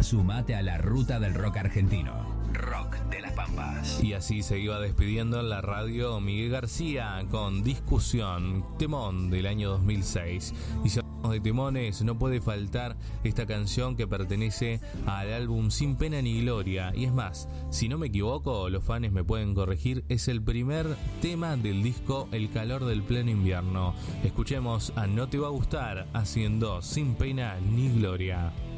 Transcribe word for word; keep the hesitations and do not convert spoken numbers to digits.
Sumate a la ruta del rock argentino. Rock de las Pampas. Y así se iba despidiendo en la radio Miguel García con Discusión, temón del año dos mil seis. Y si hablamos de temones, no puede faltar esta canción que pertenece al álbum Sin Pena ni Gloria. Y es más, si no me equivoco, los fans me pueden corregir, es el primer tema del disco El calor del pleno invierno. Escuchemos a No te va a gustar haciendo Sin Pena ni Gloria.